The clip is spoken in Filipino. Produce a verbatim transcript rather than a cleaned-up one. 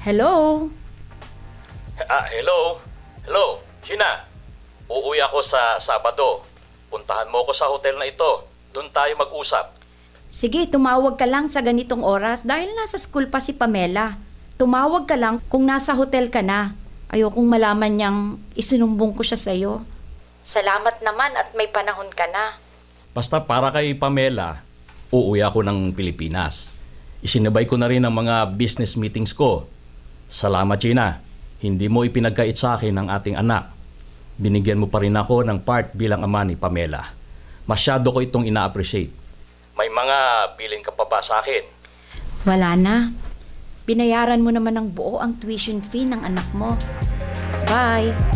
Hello? Ah, hello? Hello, Gina. Uuwi ako sa Sabado. Puntahan mo ako sa hotel na ito. Doon tayo mag-usap. Sige, tumawag ka lang sa ganitong oras dahil nasa school pa si Pamela. Tumawag ka lang kung nasa hotel ka na. Ayokong malaman niyang isinumbong ko siya sa'yo. Salamat naman at may panahon ka na. Basta para kay Pamela, uuwi ako ng Pilipinas. Isinabay ko na rin ang mga business meetings ko. Salamat, Gina. Hindi mo ipinagkait sa akin ang ating anak. Binigyan mo pa rin ako ng part bilang ama ni Pamela. Masyado ko itong ina-appreciate. May mga billing ka pa ba sa akin? Wala na. Binayaran mo naman ng buo ang tuition fee ng anak mo. Bye!